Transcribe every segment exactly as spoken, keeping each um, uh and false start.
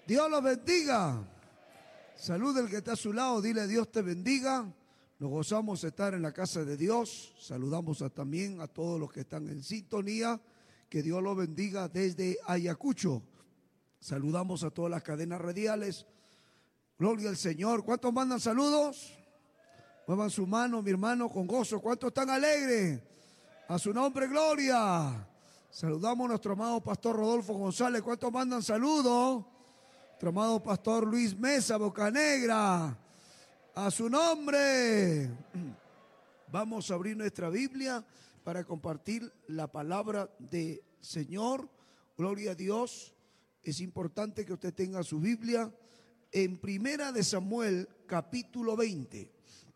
Dios los bendiga. Salud el que está a su lado, dile Dios te bendiga. Nos gozamos de estar en la casa de Dios. Saludamos a, también a todos los que están en sintonía. Que Dios los bendiga desde Ayacucho. Saludamos a todas las cadenas radiales. Gloria al Señor. ¿Cuántos mandan saludos? Muevan su mano, mi hermano, con gozo. ¿Cuántos están alegres? A su nombre, gloria. Saludamos a nuestro amado pastor Rodolfo González. ¿Cuántos mandan saludos? Nuestro amado pastor Luis Mesa, Bocanegra. A su nombre. Vamos a abrir nuestra Biblia para compartir la palabra del Señor. Gloria a Dios. Es importante que usted tenga su Biblia en Primera de Samuel, capítulo veinte.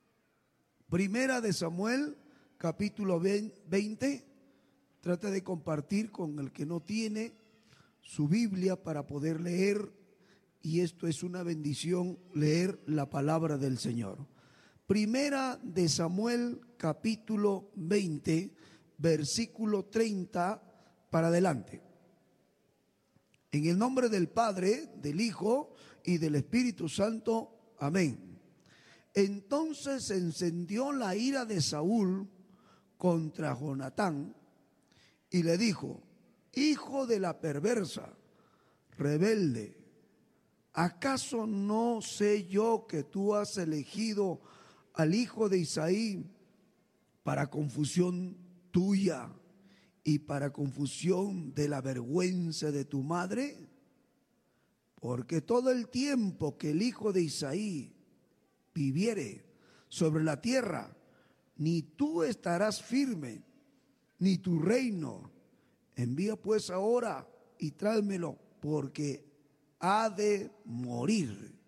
Primera de Samuel, capítulo veinte. Trata de compartir con el que no tiene su Biblia para poder leer, y esto es una bendición, leer la palabra del Señor. Primera de Samuel, capítulo veinte, versículo treinta para adelante. En el nombre del Padre, del Hijo y del Espíritu Santo. Amén. Entonces se encendió la ira de Saúl contra Jonatán y le dijo: hijo de la perversa, rebelde, ¿acaso no sé yo que tú has elegido al hijo de Isaí para confusión tuya y para confusión de la vergüenza de tu madre? Porque todo el tiempo que el hijo de Isaí viviere sobre la tierra, ni tú estarás firme, ni tu reino. Envía pues ahora y tráemelo, porque ha de morir.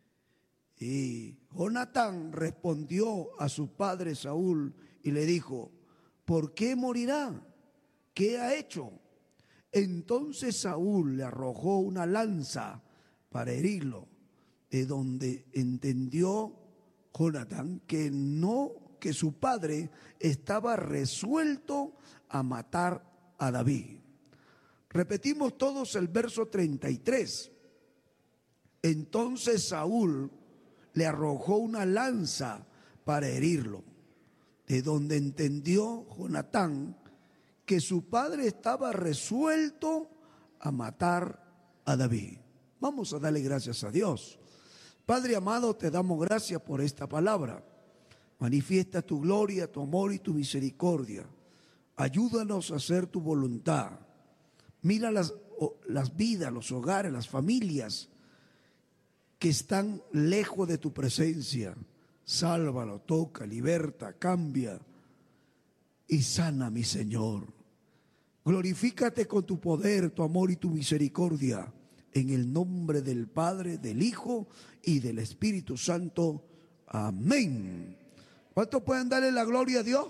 Y Jonatán respondió a su padre Saúl y le dijo: ¿por qué morirá? ¿Qué ha hecho? Entonces Saúl le arrojó una lanza para herirlo, de donde entendió Jonatán que no, que su padre estaba resuelto a matar a David. Repetimos todos el verso treinta y tres. Entonces Saúl le arrojó una lanza para herirlo, de donde entendió Jonatán que su padre estaba resuelto a matar a David. Vamos a darle gracias a Dios. Padre amado, te damos gracias por esta palabra. Manifiesta tu gloria, tu amor y tu misericordia. Ayúdanos a hacer tu voluntad. Mira las, las vidas, los hogares, las familias que están lejos de tu presencia. Sálvalo, toca, liberta, cambia y sana, mi Señor. Glorifícate con tu poder, tu amor y tu misericordia. En el nombre del Padre, del Hijo y del Espíritu Santo. Amén. ¿Cuántos pueden darle la gloria a Dios?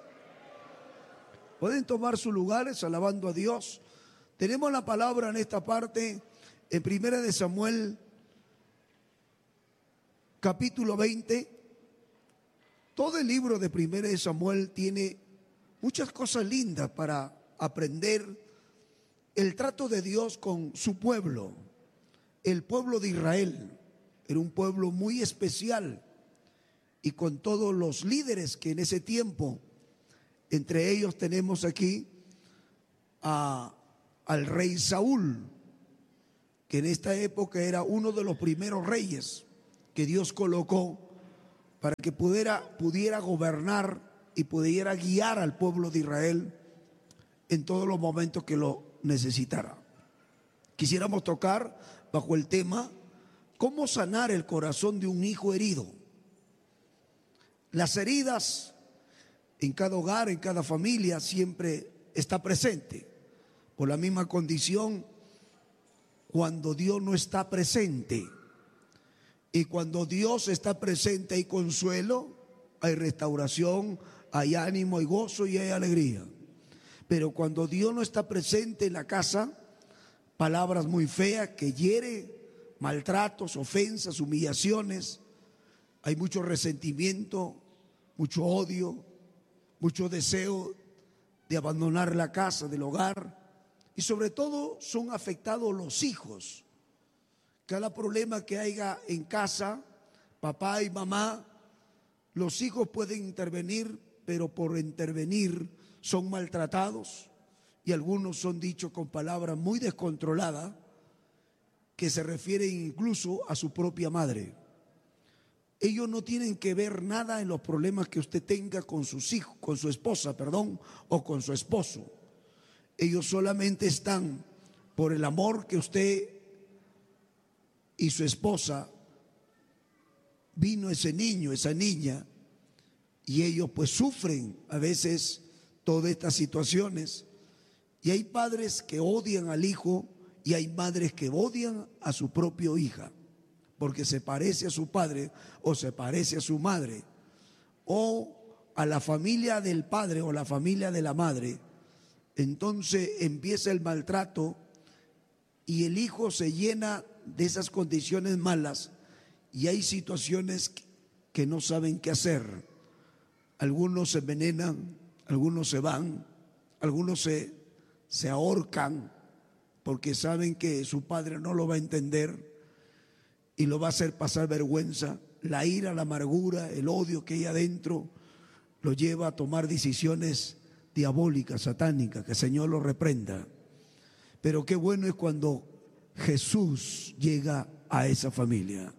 Pueden tomar sus lugares alabando a Dios. Tenemos la palabra en esta parte, en Primera de Samuel, capítulo veinte. Todo el libro de Primera de Samuel tiene muchas cosas lindas para aprender el trato de Dios con su pueblo. El pueblo de Israel era un pueblo muy especial, y con todos los líderes que en ese tiempo, entre ellos tenemos aquí a al rey Saúl, que en esta época era uno de los primeros reyes que Dios colocó para que pudiera, pudiera gobernar y pudiera guiar al pueblo de Israel en todos los momentos que lo necesitara. Quisiéramos tocar bajo el tema: ¿cómo sanar el corazón de un hijo herido? Las heridas en cada hogar, en cada familia, siempre está presente. Por la misma condición, cuando Dios no está presente, y cuando Dios está presente hay consuelo, hay restauración, hay ánimo, hay gozo y hay alegría. Pero cuando Dios no está presente en la casa, palabras muy feas que hiere, maltratos, ofensas, humillaciones, hay mucho resentimiento, mucho odio, mucho deseo de abandonar la casa, del hogar. Y sobre todo son afectados los hijos. cada problema que haya en casa, papá y mamá, los hijos pueden intervenir, pero por intervenir son maltratados y algunos son dichos con palabras muy descontroladas que se refieren incluso a su propia madre. Ellos no tienen que ver nada en los problemas que usted tenga con sus hijos, con su esposa, perdón, o con su esposo. Ellos solamente están por el amor que usted y su esposa vino ese niño, esa niña, y ellos pues sufren a veces todas estas situaciones. Y hay padres que odian al hijo y hay madres que odian a su propia hija porque se parece a su padre o se parece a su madre o a la familia del padre o la familia de la madre. Entonces empieza el maltrato y el hijo se llena de esas condiciones malas y hay situaciones que no saben qué hacer. Algunos se envenenan, algunos se van, algunos se, se ahorcan porque saben que su padre no lo va a entender y lo va a hacer pasar vergüenza. La ira, la amargura, el odio que hay adentro lo lleva a tomar decisiones diabólicas, satánicas, que el Señor lo reprenda. Pero qué bueno es cuando Jesús llega a esa familia.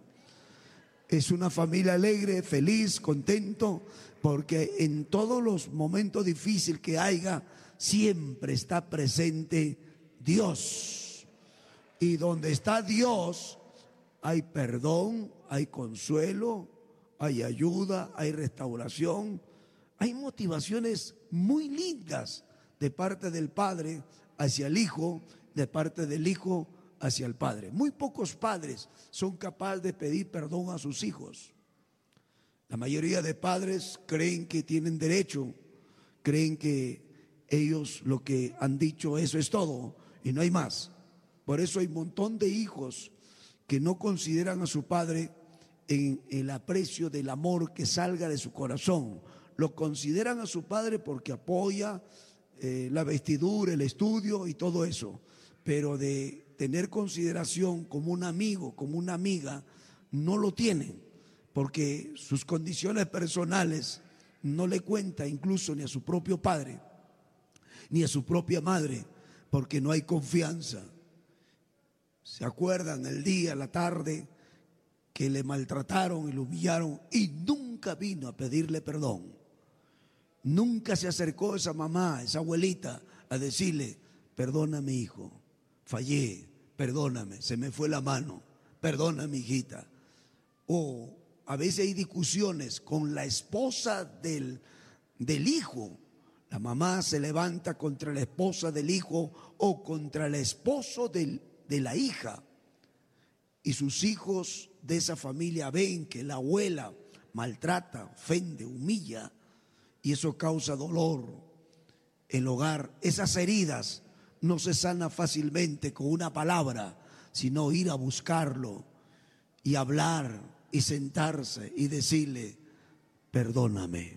Es una familia alegre, feliz, contento, porque en todos los momentos difíciles que haya, siempre está presente Dios. Y donde está Dios, hay perdón, hay consuelo, hay ayuda, hay restauración, hay motivaciones muy lindas de parte del Padre hacia el Hijo, de parte del Hijo hacia el Padre. Muy pocos padres son capaces de pedir perdón a sus hijos. La mayoría de padres creen que tienen derecho, creen que ellos lo que han dicho, eso es todo y no hay más. Por eso hay un montón de hijos que no consideran a su padre en el aprecio del amor que salga de su corazón. Lo consideran a su padre porque apoya eh, la vestidura, el estudio y todo eso, pero de tener consideración como un amigo, como una amiga, no lo tienen, porque sus condiciones personales no le cuenta incluso ni a su propio padre, ni a su propia madre, porque no hay confianza. ¿Se acuerdan el día, la tarde, que le maltrataron y lo humillaron y nunca vino a pedirle perdón? Nunca se acercó esa mamá, esa abuelita, a decirle: perdóname, hijo, fallé, perdóname, se me fue la mano, perdóname, hijita. O a veces hay discusiones con la esposa del, del hijo. La mamá se levanta contra la esposa del hijo o contra el esposo del, de la hija. Y sus hijos de esa familia ven que la abuela maltrata, ofende, humilla, y eso causa dolor en el hogar. Esas heridas no se sanan fácilmente con una palabra, sino ir a buscarlo y hablar y sentarse y decirle: perdóname,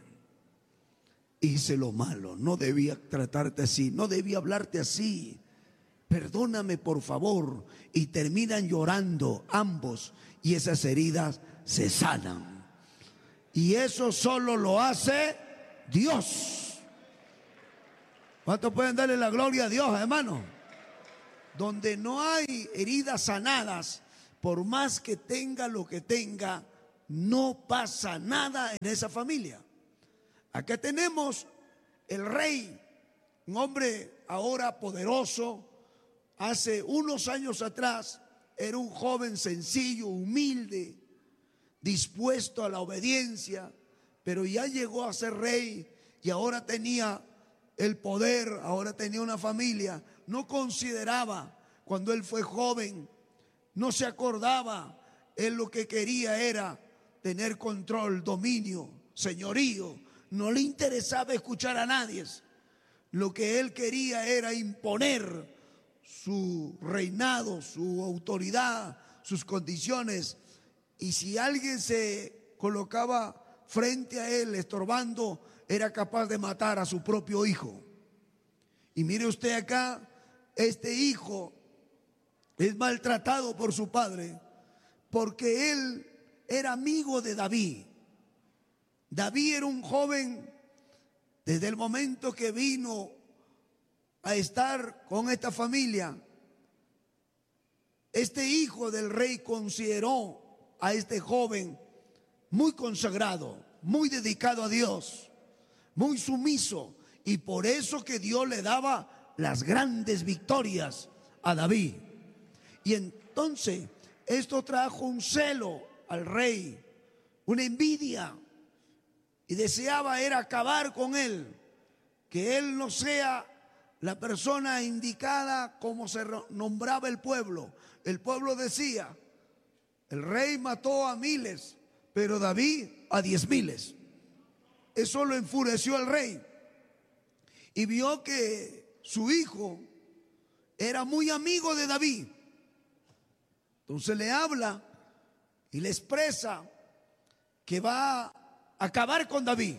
hice lo malo, no debía tratarte así, no debía hablarte así, perdóname por favor. Y terminan llorando ambos y esas heridas se sanan. Y eso solo lo hace Dios. ¿Cuántos pueden darle la gloria a Dios, hermano? Donde no hay heridas sanadas, por más que tenga lo que tenga, no pasa nada en esa familia. Acá tenemos el rey, un hombre ahora poderoso. Hace unos años atrás era un joven sencillo, humilde, dispuesto a la obediencia, pero ya llegó a ser rey y ahora tenía el poder, ahora tenía una familia. No consideraba cuando él fue joven, no se acordaba, él lo que quería era tener control, dominio, señorío. No le interesaba escuchar a nadie. Lo que él quería era imponer su reinado, su autoridad, sus condiciones. Y si alguien se colocaba frente a él estorbando, era capaz de matar a su propio hijo. Y mire usted acá, este hijo es maltratado por su padre porque él era amigo de David. David era un joven desde el momento que vino a estar con esta familia. Este hijo del rey consideró a este joven muy consagrado, muy dedicado a Dios, muy sumiso, y por eso que Dios le daba las grandes victorias a David. Y entonces esto trajo un celo al rey, una envidia, y deseaba era acabar con él, que él no sea la persona indicada como se nombraba el pueblo. El pueblo decía, el rey mató a miles, pero David a diez miles. Eso lo enfureció al rey, y vio que su hijo era muy amigo de David. Entonces le habla y le expresa que va a acabar con David.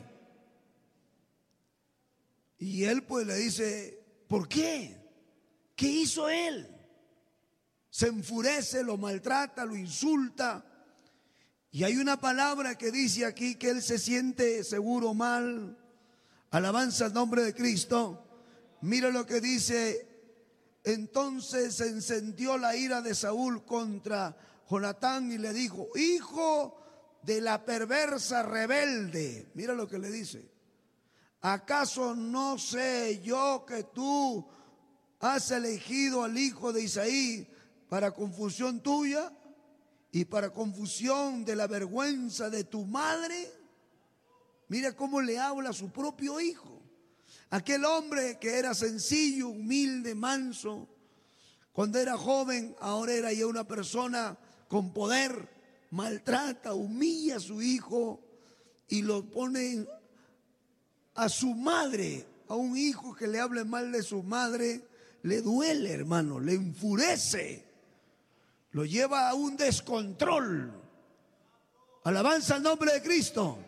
Y él pues le dice, ¿por qué? ¿Qué hizo él? Se enfurece, lo maltrata, lo insulta. Y hay una palabra que dice aquí que él se siente seguro mal. Alabanza al nombre de Cristo. Mira lo que dice. Entonces se encendió la ira de Saúl contra Jonatán y le dijo, hijo de la perversa rebelde. Mira lo que le dice. ¿Acaso no sé yo que tú has elegido al hijo de Isaí para confusión tuya y para confusión de la vergüenza de tu madre? Mira cómo le habla a su propio hijo. Aquel hombre que era sencillo, humilde, manso, cuando era joven, ahora era ya una persona con poder, maltrata, humilla a su hijo y lo pone a su madre. A un hijo que le hable mal de su madre, le duele, hermano, le enfurece, lo lleva a un descontrol. Alabanza al nombre de Cristo.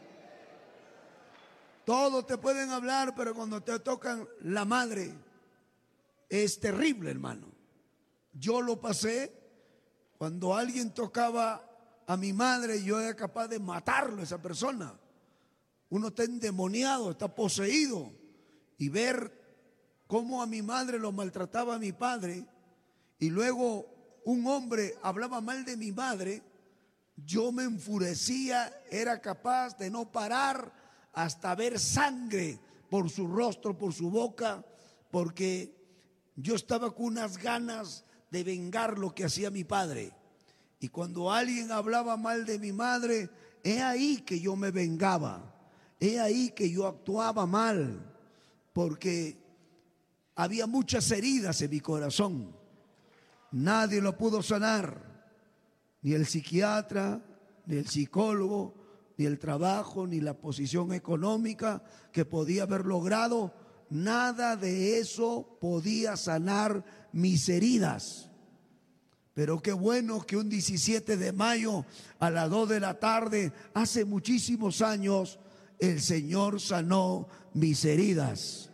Todos te pueden hablar, pero cuando te tocan la madre, es terrible, hermano. Yo lo pasé. Cuando alguien tocaba a mi madre, yo era capaz de matarlo a esa persona. Uno está endemoniado, está poseído. Y ver cómo a mi madre lo maltrataba a mi padre, y luego un hombre hablaba mal de mi madre, yo me enfurecía, era capaz de no parar hasta ver sangre por su rostro, por su boca, porque yo estaba con unas ganas de vengar lo que hacía mi padre. Y cuando alguien hablaba mal de mi madre, es ahí que yo me vengaba, es ahí que yo actuaba mal, porque había muchas heridas en mi corazón. Nadie lo pudo sanar, ni el psiquiatra, ni el psicólogo, ni el trabajo, ni la posición económica que podía haber logrado. Nada de eso podía sanar mis heridas. Pero qué bueno que un diecisiete de mayo a las dos de la tarde, hace muchísimos años, el Señor sanó mis heridas.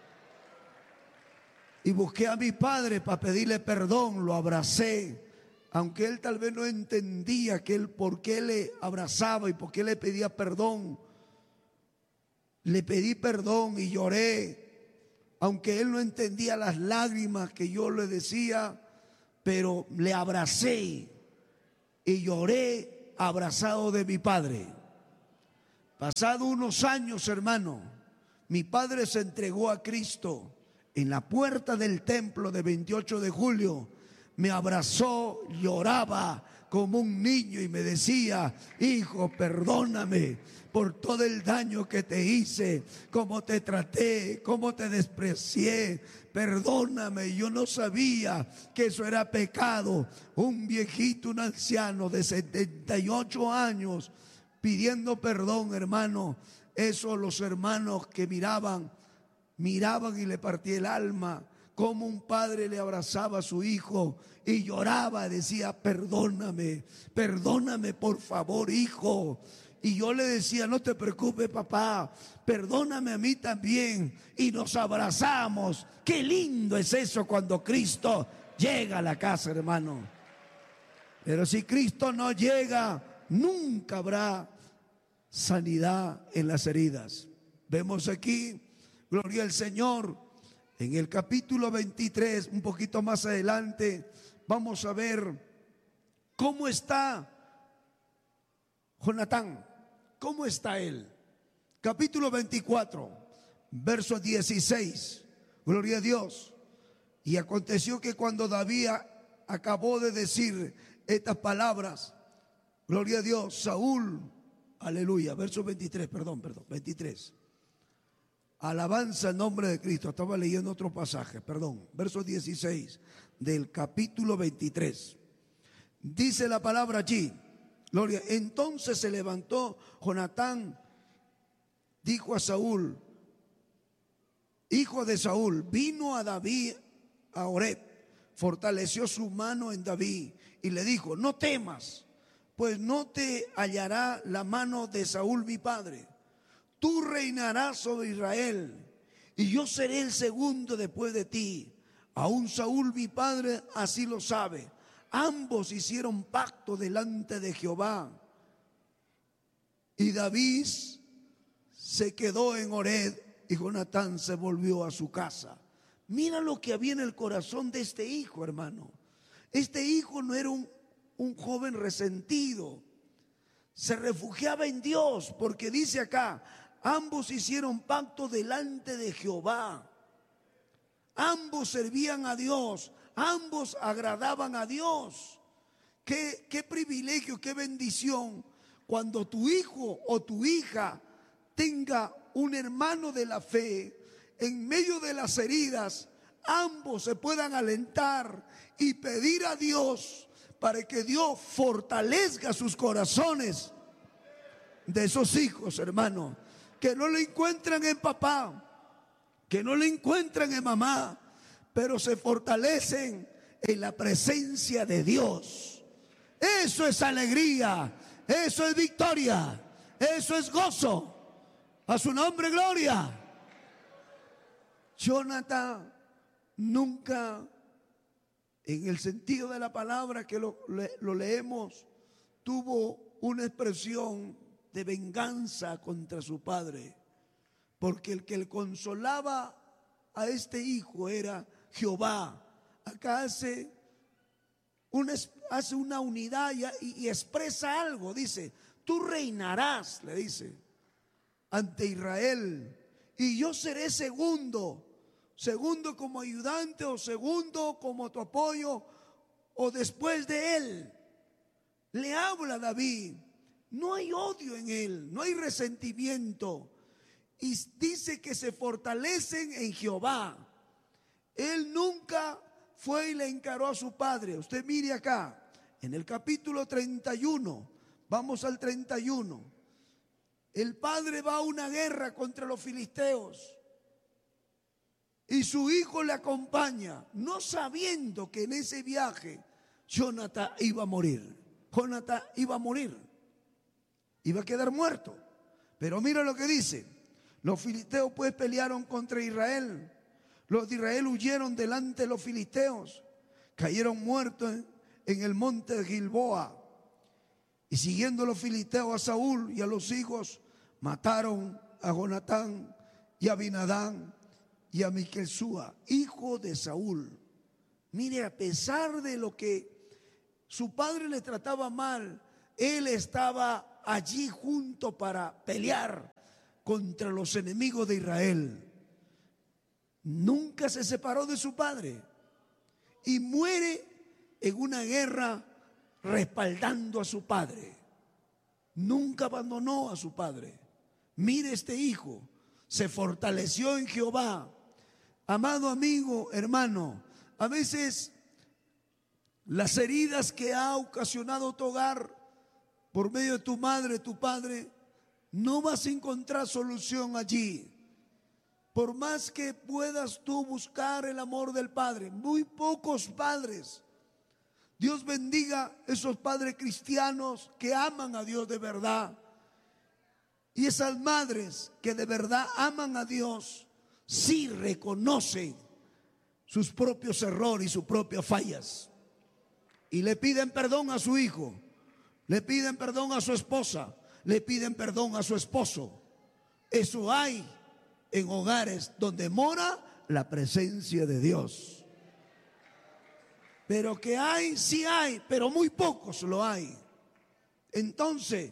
Y busqué a mi padre para pedirle perdón, lo abracé. Aunque él tal vez no entendía que él por qué le abrazaba y por qué le pedía perdón, le pedí perdón y lloré, aunque él no entendía las lágrimas que yo le decía, pero le abracé y lloré abrazado de mi padre. Pasado unos años, hermano, mi padre se entregó a Cristo en la puerta del templo de veintiocho de julio. Me abrazó, lloraba como un niño y me decía, hijo, perdóname por todo el daño que te hice, cómo te traté, cómo te desprecié, perdóname, yo no sabía que eso era pecado. Un viejito, un anciano de setenta y ocho años pidiendo perdón, hermano. Eso los hermanos que miraban, miraban y le partía el alma. Como un padre le abrazaba a su hijo y lloraba, decía, perdóname, perdóname por favor, hijo. Y yo le decía, no te preocupes, papá, perdóname a mí también. Y nos abrazamos. Qué lindo es eso cuando Cristo llega a la casa, hermano. Pero si Cristo no llega, nunca habrá sanidad en las heridas. Vemos aquí, gloria al Señor, en el capítulo veintitrés, un poquito más adelante, vamos a ver cómo está Jonatán, cómo está él. Capítulo veinticuatro, verso dieciséis, gloria a Dios. Y aconteció que cuando David acabó de decir estas palabras, gloria a Dios, Saúl, aleluya, verso veintitrés, perdón, perdón, veintitrés. Alabanza al nombre de Cristo. Estaba leyendo otro pasaje, perdón, verso dieciséis del capítulo veintitrés. Dice la palabra allí, gloria. Entonces se levantó Jonatán, dijo a Saúl, hijo de Saúl, vino a David a Oreb, fortaleció su mano en David y le dijo, no temas, pues no te hallará la mano de Saúl mi padre. Tú reinarás sobre Israel y yo seré el segundo después de ti. Aún Saúl mi padre así lo sabe. Ambos hicieron pacto delante de Jehová. Y David se quedó en Oreb y Jonatán se volvió a su casa. Mira lo que había en el corazón de este hijo, hermano. Este hijo no era un, un joven resentido. Se refugiaba en Dios, porque dice acá, ambos hicieron pacto delante de Jehová. Ambos servían a Dios, ambos agradaban a Dios. Qué, qué privilegio, qué bendición cuando tu hijo o tu hija tenga un hermano de la fe. En medio de las heridas, ambos se puedan alentar y pedir a Dios para que Dios fortalezca sus corazones de esos hijos, hermano, que no lo encuentran en papá, que no lo encuentran en mamá, pero se fortalecen en la presencia de Dios. Eso es alegría, eso es victoria, eso es gozo. A su nombre, gloria. Jonatán nunca, en el sentido de la palabra que lo, lo leemos, tuvo una expresión de venganza contra su padre, porque el que le consolaba a este hijo era Jehová. Acá hace una, hace una unidad y, y expresa algo, dice, tú reinarás, le dice, ante Israel, y yo seré segundo, segundo como ayudante o segundo como tu apoyo o después de él. Le habla a David, no hay odio en él, no hay resentimiento, y dice que se fortalecen en Jehová. Él nunca fue y le encaró a su padre. Usted mire acá, en el capítulo treinta y uno, vamos al treinta y uno. El padre va a una guerra contra los filisteos y su hijo le acompaña, no sabiendo que en ese viaje Jonatán iba a morir. Jonatán iba a morir, iba a quedar muerto. Pero mira lo que dice: los filisteos pues pelearon contra Israel. Los de Israel huyeron delante de los filisteos, cayeron muertos en, en el monte de Gilboa. Y siguiendo los filisteos a Saúl y a los hijos, mataron a Jonatán y a Abinadán y a Miquelsúa, hijo de Saúl. Mire, a pesar de lo que su padre le trataba mal, él estaba allí junto para pelear contra los enemigos de Israel. Nunca se separó de su padre y muere en una guerra respaldando a su padre. Nunca abandonó a su padre. Mire, este hijo se fortaleció en Jehová. Amado amigo, hermano, a veces las heridas que ha ocasionado tu hogar por medio de tu madre, tu padre, no vas a encontrar solución allí. Por más que puedas tú buscar el amor del Padre, muy pocos padres. Dios bendiga esos padres cristianos que aman a Dios de verdad. Y esas madres que de verdad aman a Dios, sí reconocen sus propios errores y sus propias fallas. y le piden perdón a su hijo, le piden perdón a su esposa, le piden perdón a su esposo. Eso hay en hogares donde mora la presencia de Dios. Pero que hay, sí hay, pero muy pocos lo hay. Entonces,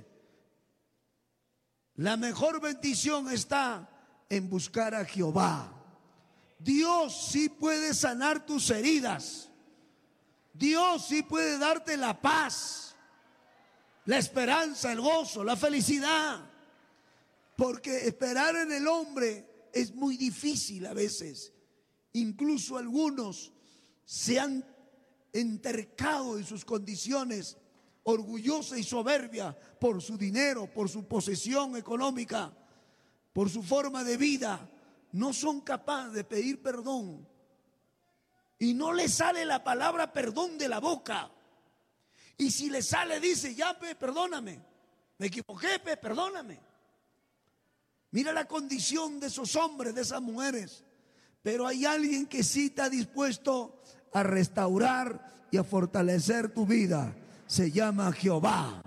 la mejor bendición está en buscar a Jehová. Dios sí puede sanar tus heridas. Dios sí puede darte la paz, la esperanza, el gozo, la felicidad. Porque esperar en el hombre es muy difícil a veces. Incluso algunos se han entercado en sus condiciones, orgullosa y soberbia por su dinero, por su posesión económica, por su forma de vida. No son capaces de pedir perdón. Y no le sale la palabra perdón de la boca. Y si le sale, dice, ya, pe, perdóname. Me equivoqué, pe, perdóname. Mira la condición de esos hombres, de esas mujeres. Pero hay alguien que sí está dispuesto a restaurar y a fortalecer tu vida. Se llama Jehová.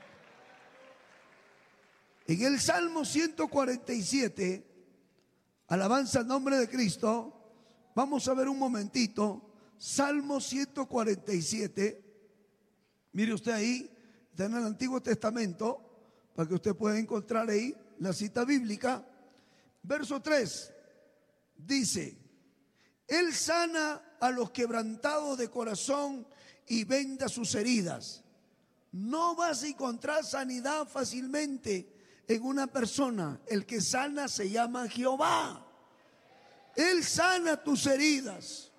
En el Salmo ciento cuarenta y siete, alabanza al nombre de Cristo. Vamos a ver un momentito. Salmo ciento cuarenta y siete. Mire usted ahí, está en el Antiguo Testamento, para que usted pueda encontrar ahí la cita bíblica. Verso tres dice: Él sana a los quebrantados de corazón y venda sus heridas. No vas a encontrar sanidad fácilmente en una persona. El que sana se llama Jehová. Él sana tus heridas.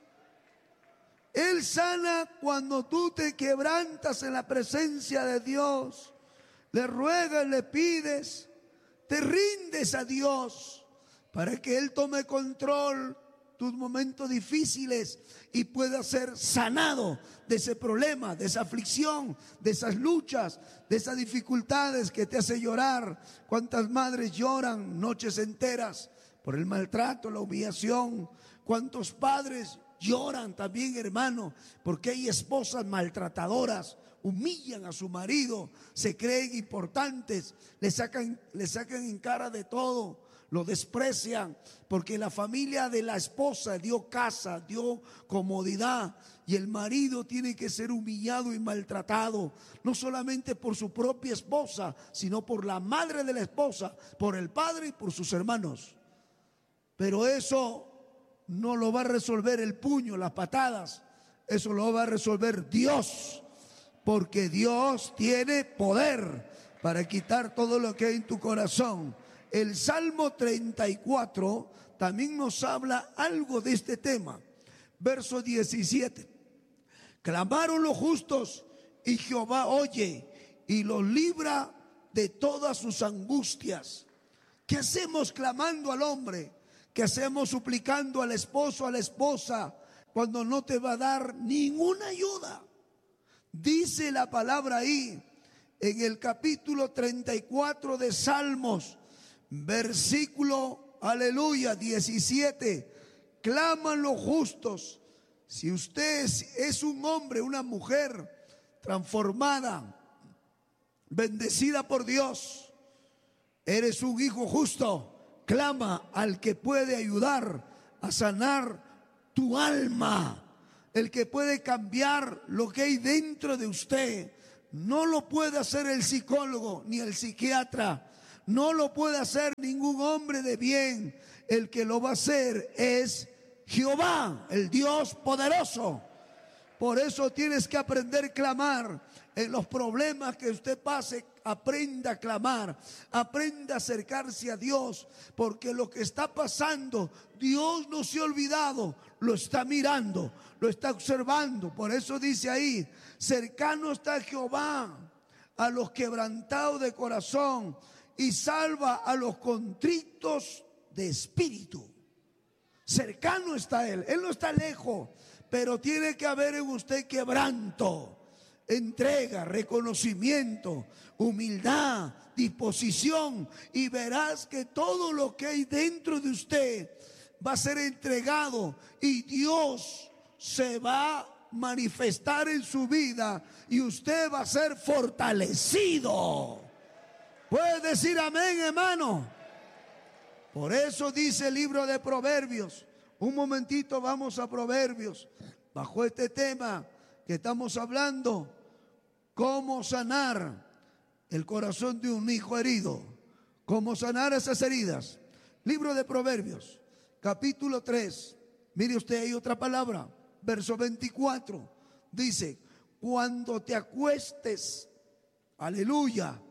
Él sana cuando tú te quebrantas en la presencia de Dios. Le ruegas, le pides, te rindes a Dios para que Él tome control tus momentos difíciles y pueda ser sanado de ese problema, de esa aflicción, de esas luchas, de esas dificultades que te hace llorar. ¿Cuántas madres lloran noches enteras por el maltrato, la humillación? ¿Cuántos padres lloran también, hermano, porque hay esposas maltratadoras? Humillan a su marido, se creen importantes, le sacan, le sacan en cara de todo, lo desprecian, porque la familia de la esposa dio casa, dio comodidad, y el marido tiene que ser humillado y maltratado, no solamente por su propia esposa, sino por la madre de la esposa, por el padre y por sus hermanos. Pero eso no lo va a resolver el puño, las patadas, eso lo va a resolver Dios. Porque Dios tiene poder para quitar todo lo que hay en tu corazón. El Salmo treinta y cuatro también nos habla algo de este tema. Verso diecisiete. Clamaron los justos y Jehová oye y los libra de todas sus angustias. ¿Qué hacemos clamando al hombre? ¿Qué hacemos suplicando al esposo, a la esposa, cuando no te va a dar ninguna ayuda? Dice la palabra ahí en el capítulo treinta y cuatro de Salmos, versículo, aleluya, diecisiete. Claman los justos. Si usted es un hombre, una mujer transformada, bendecida por Dios, eres un hijo justo, clama al que puede ayudar a sanar tu alma. El que puede cambiar lo que hay dentro de usted. No lo puede hacer el psicólogo ni el psiquiatra. No lo puede hacer ningún hombre de bien. El que lo va a hacer es Jehová, el Dios poderoso. Por eso tienes que aprender a clamar. En los problemas que usted pase, aprenda a clamar, aprenda a acercarse a Dios, porque lo que está pasando, Dios no se ha olvidado, lo está mirando, lo está observando. Por eso dice ahí, cercano está Jehová a los quebrantados de corazón y salva a los contritos de espíritu. Cercano está Él, Él no está lejos, pero tiene que haber en usted quebranto, entrega, reconocimiento, humildad, disposición, y verás que todo lo que hay dentro de usted va a ser entregado y Dios se va manifestar en su vida y usted va a ser fortalecido. ¿Puede decir amén, hermano? Por eso dice el libro de Proverbios. Un momentito, vamos a Proverbios. Bajo este tema que estamos hablando, cómo sanar el corazón de un hijo herido, cómo sanar esas heridas. Libro de Proverbios, capítulo tres. Mire usted ahí otra palabra, verso veinticuatro. Dice, cuando te acuestes, aleluya.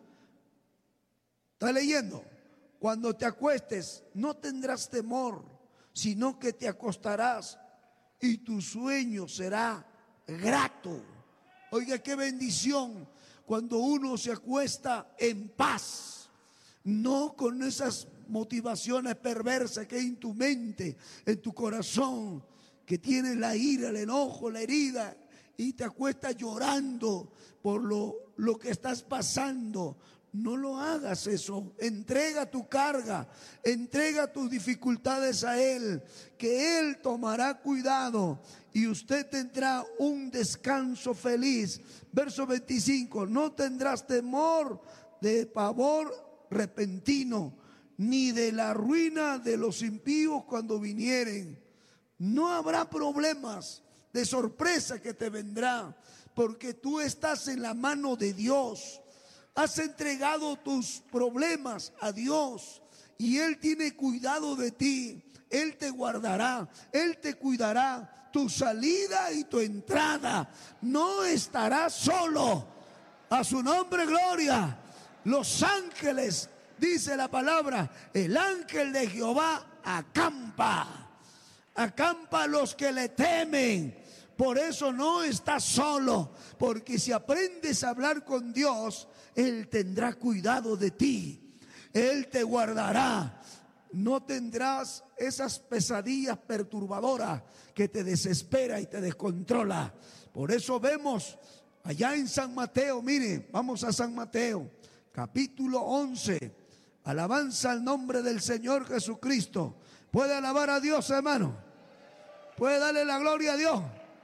¿Está leyendo? Cuando te acuestes, no tendrás temor, sino que te acostarás y tu sueño será grato. Oiga, qué bendición cuando uno se acuesta en paz, no con esas motivaciones perversas que hay en tu mente, en tu corazón, que tienes la ira, el enojo, la herida, y te acuestas llorando por lo, lo que estás pasando. No lo hagas eso. Entrega tu carga, entrega tus dificultades a Él, que Él tomará cuidado y usted tendrá un descanso feliz. Verso veinticinco, no tendrás temor de pavor repentino, ni de la ruina de los impíos cuando vinieren. No habrá problemas de sorpresa que te vendrá, porque tú estás en la mano de Dios. Has entregado tus problemas a Dios y Él tiene cuidado de ti. Él te guardará, Él te cuidará tu salida y tu entrada. No estarás solo. A su nombre, gloria. Los ángeles, dice la palabra, el ángel de Jehová acampa. Acampa a los que le temen. Por eso no estás solo, porque si aprendes a hablar con Dios, Él tendrá cuidado de ti. Él te guardará. No tendrás esas pesadillas perturbadoras que te desespera y te descontrola. Por eso vemos allá en San Mateo, mire, vamos a San Mateo, capítulo once. Alabanza al nombre del Señor Jesucristo. ¿Puede alabar a Dios, hermano? ¿Puede darle la gloria a Dios?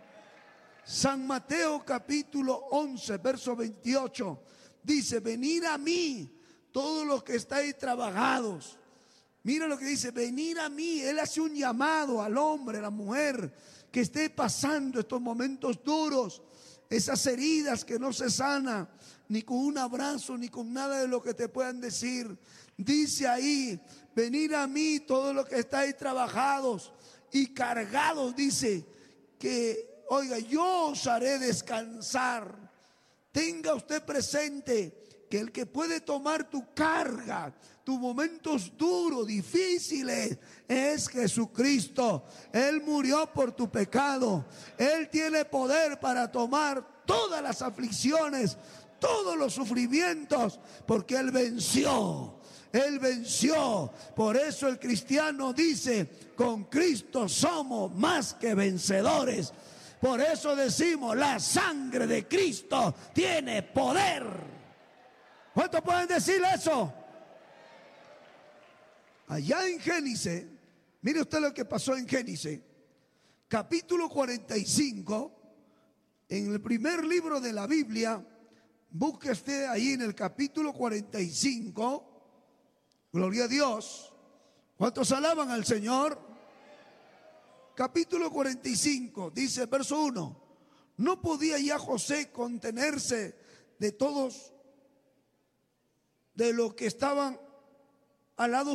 San Mateo capítulo once, verso veintiocho, dice, venid a mí todos los que estáis trabajados. Mira lo que dice, venid a mí. Él hace un llamado al hombre, a la mujer que esté pasando estos momentos duros, esas heridas que no se sanan ni con un abrazo, ni con nada de lo que te puedan decir. Dice ahí, venid a mí todos los que estáis trabajados y cargados, dice que oiga, yo os haré descansar. Tenga usted presente que el que puede tomar tu carga, tus momentos duros, difíciles, es Jesucristo. Él murió por tu pecado. Él tiene poder para tomar todas las aflicciones, todos los sufrimientos, porque Él venció. Él venció. Por eso el cristiano dice, con Cristo somos más que vencedores. Por eso decimos, la sangre de Cristo tiene poder. ¿Cuántos pueden decir eso? Allá en Génesis, mire usted lo que pasó en Génesis, capítulo cuarenta y cinco, en el primer libro de la Biblia, busque usted ahí en el capítulo cuarenta y cinco, gloria a Dios. ¿Cuántos alaban al Señor? Capítulo cuarenta y cinco, dice verso uno, no podía ya José contenerse de todos, de los que estaban al lado